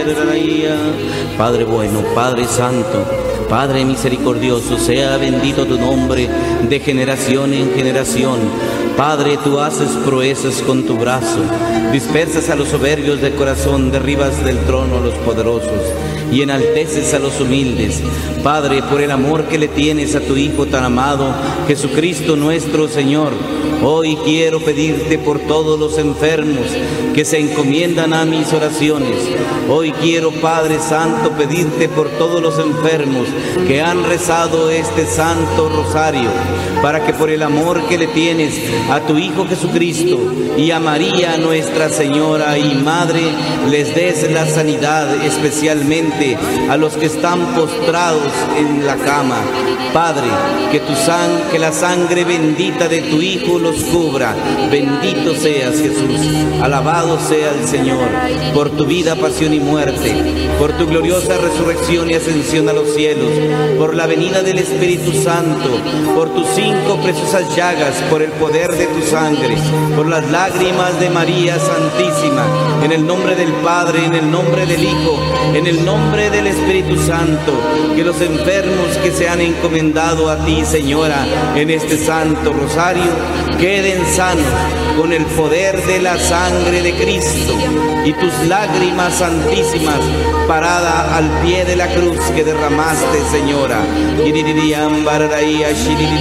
Padre bueno, Padre santo, Padre misericordioso, sea bendito tu nombre de generación en generación. Padre, tú haces proezas con tu brazo, dispersas a los soberbios de corazón, derribas del trono a los poderosos y enalteces a los humildes. Padre, por el amor que le tienes a tu Hijo tan amado, Jesucristo nuestro Señor, hoy quiero pedirte por todos los enfermos que se encomiendan a mis oraciones. Hoy quiero, Padre Santo, pedirte por todos los enfermos que han rezado este Santo Rosario, para que por el amor que le tienes a tu Hijo Jesucristo y a María Nuestra Señora y Madre, les des la sanidad, especialmente a los que están postrados en la cama. Padre, que la sangre bendita de tu Hijo los cubra. Bendito seas, Jesús. Alabado sea el Señor por tu vida, pasión y muerte, por tu gloriosa resurrección y ascensión a los cielos, por la venida del Espíritu Santo, por tus 5 preciosas llagas, por el poder de tu sangre, por las lágrimas de María Santísima, en el nombre del Padre, en el nombre del Hijo, en el nombre del Espíritu Santo. Que los enfermos que se han encomendado a ti, Señora, en este Santo Rosario, queden sanos con el poder de la sangre de Cristo y tus lágrimas santísimas parada al pie de la cruz que derramaste, Señora.